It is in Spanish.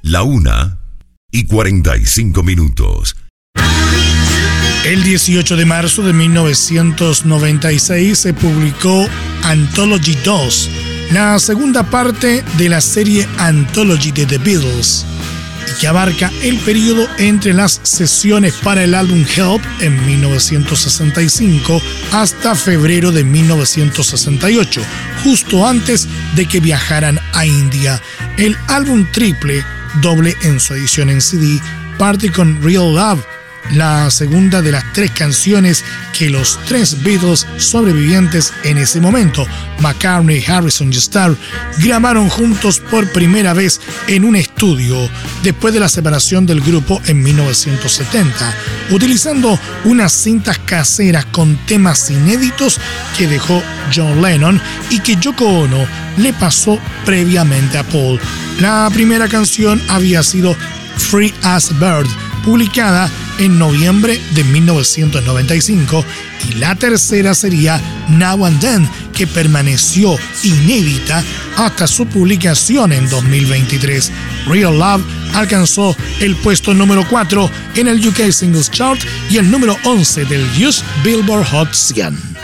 1:45. El 18 de marzo de 1996 se publicó Anthology 2, la segunda parte de la serie Anthology de The Beatles, y que abarca el periodo entre las sesiones para el álbum Help en 1965 hasta febrero de 1968, justo antes de que viajaran a India. El álbum triple, doble en su edición en CD, parte con Real Love, la segunda de las 3 canciones que los 3 Beatles sobrevivientes en ese momento, McCartney, Harrison y Starr, grabaron juntos por primera vez en un estudio después de la separación del grupo en 1970, utilizando unas cintas caseras con temas inéditos que dejó John Lennon y que Yoko Ono le pasó previamente a Paul. La primera canción había sido Free as a Bird, publicada en noviembre de 1995, y la tercera sería Now and Then, que permaneció inédita hasta su publicación en 2023. Real Love alcanzó el puesto número 4 en el UK Singles Chart y el número 11 del US Billboard Hot 100.